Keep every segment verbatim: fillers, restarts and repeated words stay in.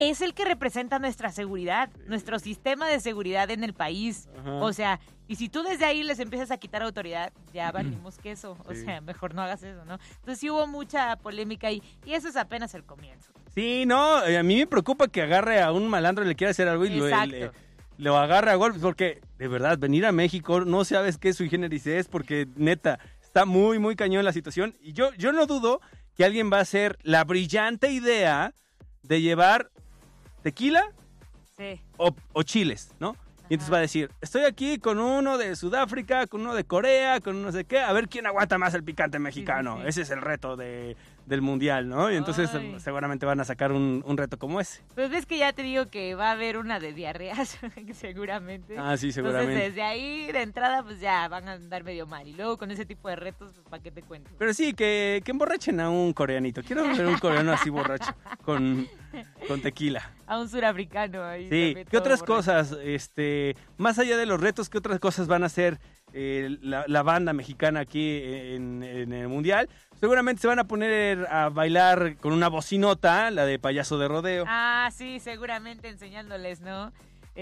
es el que representa nuestra seguridad, nuestro sistema de seguridad en el país. Ajá. O sea, y si tú desde ahí les empiezas a quitar autoridad, ya valimos queso. O sí. sea, mejor no hagas eso, ¿no? Entonces sí hubo mucha polémica ahí, y eso es apenas el comienzo. Sí, no, a mí me preocupa que agarre a un malandro y le quiera hacer algo y lo, le, lo agarre a golpes, porque de verdad, venir a México, no sabes qué sui generis es, porque neta, está muy, muy cañón la situación. Y yo, yo no dudo que alguien va a hacer la brillante idea de llevar tequila sí. o, o chiles, ¿no? Y entonces va a decir, estoy aquí con uno de Sudáfrica, con uno de Corea, con uno no sé qué, a ver quién aguanta más el picante mexicano. Sí, sí, sí. Ese es el reto de, del mundial, ¿no? Y entonces Ay. seguramente van a sacar un, un reto como ese. Pues ves que ya te digo que va a haber una de diarreas, seguramente. Ah, sí, seguramente. Entonces desde ahí, de entrada, pues ya van a andar medio mal. Y luego con ese tipo de retos, pues ¿para qué te cuento? Pero sí, que, que emborrachen a un coreanito. Quiero ver un coreano así borracho, con, con tequila. A un surafricano ahí. Sí, ¿qué otras borracho? cosas, este, más allá de los retos, qué otras cosas van a hacer eh, la, la banda mexicana aquí en, en el Mundial? Seguramente se van a poner a bailar con una bocinota, la de payaso de rodeo. Ah, sí, seguramente enseñándoles, ¿no?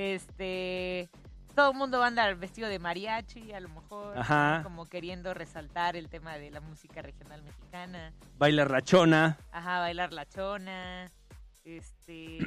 Este, todo el mundo va a andar vestido de mariachi, a lo mejor, Ajá. como queriendo resaltar el tema de la música regional mexicana. Bailar la chona. Ajá, bailar la chona. Este,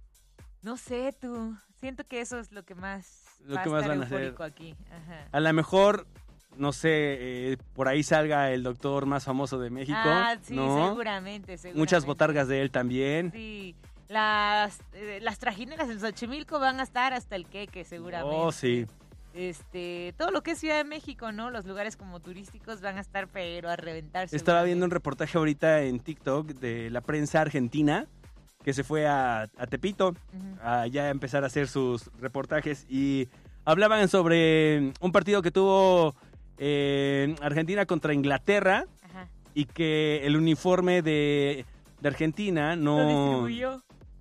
no sé tú, siento que eso es lo que más lo va que a más estar van a hacer aquí. Ajá. A lo mejor, no sé, eh, por ahí salga el doctor más famoso de México. Ah, sí, ¿no? seguramente, seguramente. Muchas botargas de él también. Sí, las, eh, las trajineras en Xochimilco van a estar hasta el queque, seguramente. Oh, sí. Este, todo lo que es Ciudad de México, ¿no? Los lugares como turísticos van a estar, pero a reventarse. Estaba viendo un reportaje ahorita en TikTok de la prensa argentina que se fue a, a Tepito, uh-huh. a ya empezar a hacer sus reportajes, y hablaban sobre un partido que tuvo eh, Argentina contra Inglaterra, uh-huh. y que el uniforme de, de Argentina no... ¿Lo distribuyó?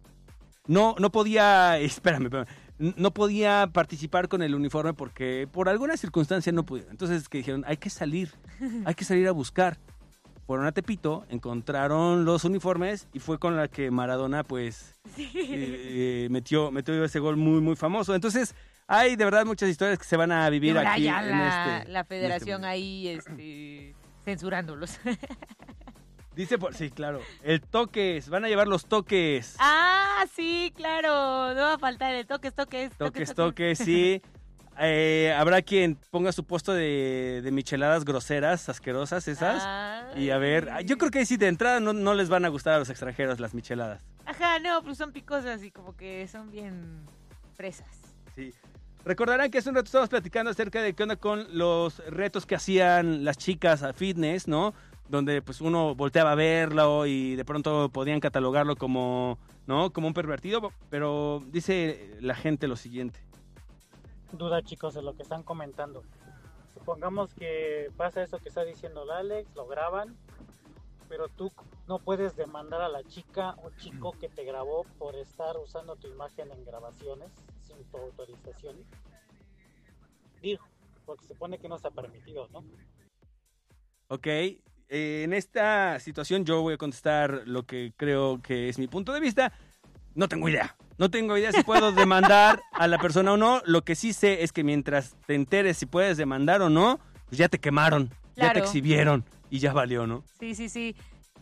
No, no podía... Espérame, espérame. No podía participar con el uniforme porque por alguna circunstancia no pudieron. Entonces que dijeron, hay que salir, hay que salir a buscar. Fueron a Tepito, encontraron los uniformes y fue con la que Maradona pues sí. eh, metió, metió ese gol muy muy famoso. Entonces hay de verdad muchas historias que se van a vivir aquí ya en la, este la federación en este ahí este, censurándolos. Dice por sí, claro, el toques, van a llevar los toques. Ah, sí, claro, no va a faltar el toques, toques, toques, toques, toques, toques sí. Eh, habrá quien ponga su puesto de, de micheladas groseras, asquerosas esas. Ay. Y a ver, yo creo que sí, de entrada no, no les van a gustar a los extranjeros las micheladas. Ajá, no, pues son picosas y como que son bien fresas. Sí. Recordarán que hace un rato estábamos platicando acerca de qué onda con los retos que hacían las chicas a fitness, ¿no? Donde pues uno volteaba a verlo y de pronto podían catalogarlo como, ¿no? Como un pervertido, pero dice la gente lo siguiente. Duda, chicos, de lo que están comentando. Supongamos que pasa eso que está diciendo el Alex, lo graban, pero tú no puedes demandar a la chica o chico que te grabó por estar usando tu imagen en grabaciones sin tu autorización. Digo, porque se supone que no está permitido, ¿no? Ok, eh, en esta situación yo voy a contestar lo que creo que es mi punto de vista. No tengo idea. No tengo idea si puedo demandar a la persona o no. Lo que sí sé es que mientras te enteres si puedes demandar o no, pues ya te quemaron, claro. Ya te exhibieron y ya valió, ¿no? Sí, sí, sí.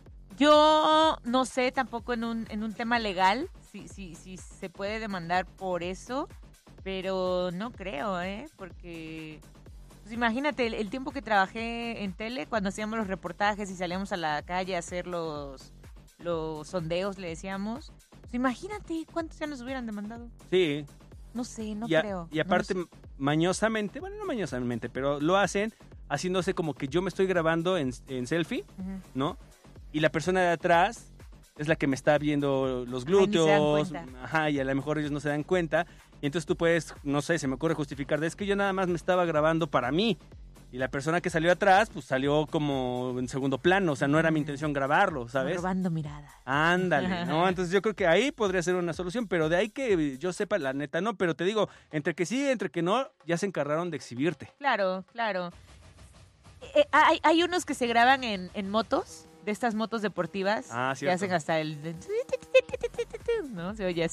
Yo no sé tampoco en un, en un tema legal si, si, si se puede demandar por eso, pero no creo, ¿eh? Porque, pues imagínate, el, el tiempo que trabajé en tele, cuando hacíamos los reportajes y salíamos a la calle a hacer los, los sondeos, le decíamos... Pues imagínate cuántos ya nos hubieran demandado. Sí. No sé, no y a, creo. Y aparte, no mañosamente, bueno, no mañosamente, pero lo hacen haciéndose como que yo me estoy grabando en, en selfie, uh-huh. ¿no? Y la persona de atrás es la que me está viendo los glúteos. Ay, ni ajá, y a lo mejor ellos no se dan cuenta. Y entonces tú puedes, no sé, se me ocurre justificar, de es que yo nada más me estaba grabando para mí. Y la persona que salió atrás, pues salió como en segundo plano, o sea, no era mi intención grabarlo, ¿sabes? Robando miradas. Ándale, ¿no? Entonces yo creo que ahí podría ser una solución, pero de ahí que yo sepa, la neta, no, pero te digo, entre que sí, entre que no, ya se encargaron de exhibirte. Claro, claro. Eh, hay, hay unos que se graban en, en motos, de estas motos deportivas, ah, que hacen hasta el... ¿no? Se oye así.